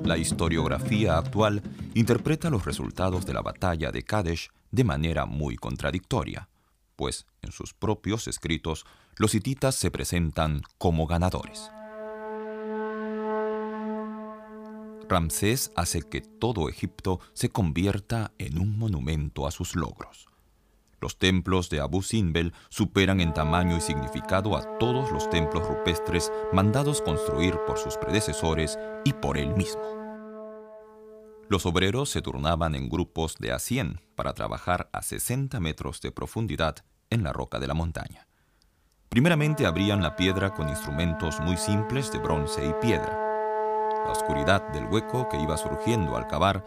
La historiografía actual interpreta los resultados de la batalla de Kadesh de manera muy contradictoria, pues en sus propios escritos los hititas se presentan como ganadores. Ramsés hace que todo Egipto se convierta en un monumento a sus logros. Los templos de Abu Simbel superan en tamaño y significado a todos los templos rupestres mandados construir por sus predecesores y por él mismo. Los obreros se turnaban en grupos de a 100 para trabajar a 60 metros de profundidad en la roca de la montaña. Primeramente abrían la piedra con instrumentos muy simples de bronce y piedra. La oscuridad del hueco que iba surgiendo al cavar